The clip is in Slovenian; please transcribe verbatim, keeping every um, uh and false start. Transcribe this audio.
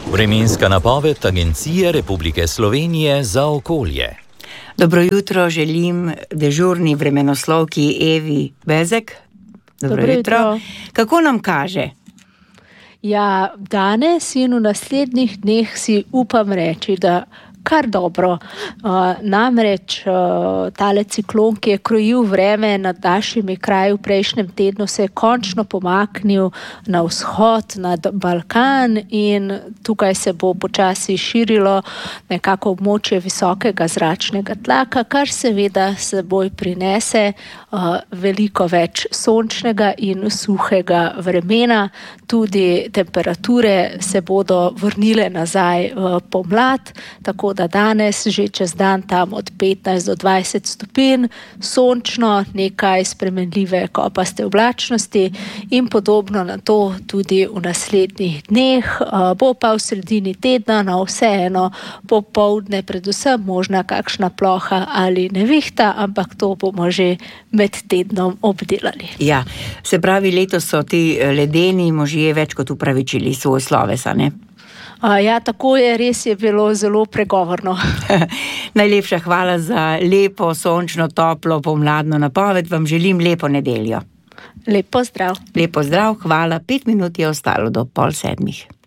Vremenska napoved Agencije Republike Slovenije za okolje. Dobro jutro želim dežurni vremenoslovki Evi Bezek. Dobro, Dobro jutro. jutro. Kako nam kaže? Ja, danes in v naslednjih dneh si upam reči, da kar dobro. Uh, namreč uh, tale ciklon, ki je krojil vreme nad našimi kraji v prejšnjem tednu, se je končno pomaknil na vzhod, nad Balkan, in tukaj se bo počasi širilo nekako območje visokega zračnega tlaka, kar seveda seboj prinese uh, veliko več sončnega in suhega vremena. Tudi temperature se bodo vrnile nazaj v pomlad, tako da danes že čez dan tam od petnajst do dvajset stopinj, sončno, nekaj spremenljive kopaste oblačnosti in podobno na to tudi v naslednjih dneh. Bo pa v sredini tedna na vseeno popoldne predvsem možna kakšna ploha ali nevihta, ampak to bomo že med tednom obdelali. Ja, se pravi, letos so ti ledeni možje več kot upravičili svoj sloves, a ne? A ja, tako je, res je bilo zelo pregovorno. Najlepša hvala za lepo, sončno, toplo, pomladno napoved. Vam želim lepo nedeljo. Lep pozdrav. Lep pozdrav, hvala. Pet minut je ostalo do pol sedmih.